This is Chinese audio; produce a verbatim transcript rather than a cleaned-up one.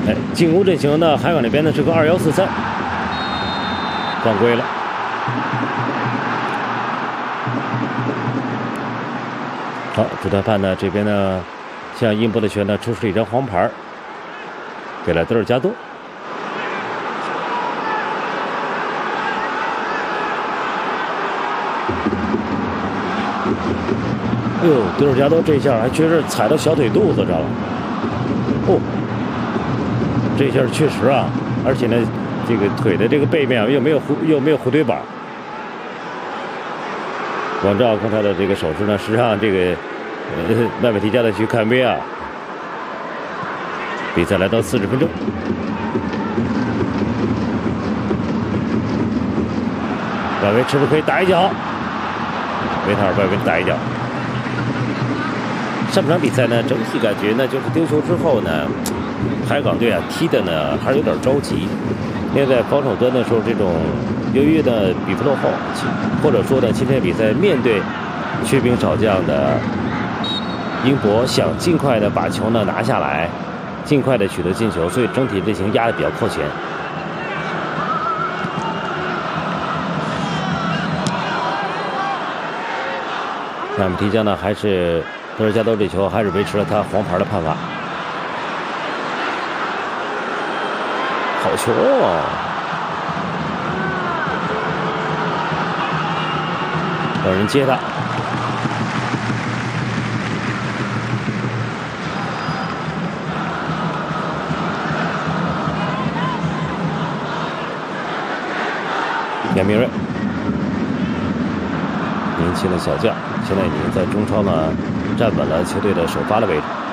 哎，进攻阵型呢，海港那边呢是个二幺四三，犯规了。好，主裁判呢这边呢向英波的球员呢出示了一张黄牌，给了德尔加多。哎呦，德尔加多这下还确实踩到小腿肚子上了。哦，这下确实啊，而且呢，这个腿的这个背面啊又没有护又没有护腿板。广照看他的这个手势呢，实际上这个呃麦美提加的去看 V R。比赛来到四十分钟，外围是不是可以打一脚？维塔尔外围打一脚。上半场比赛呢，整体感觉呢，就是丢球之后呢，海港队啊踢的呢还是有点着急。因为在防守端的时候，这种由于呢比分落后，或者说呢今天比赛面对缺兵少将的英博，想尽快的把球呢拿下来，尽快的取得进球，所以整体阵型压得比较靠前。那么提江呢，还是德尔加多这球还是维持了他黄牌的判罚。好球哦！有人接他，杨明锐，年轻的小将，现在已经在中超呢站稳了球队的首发的位置。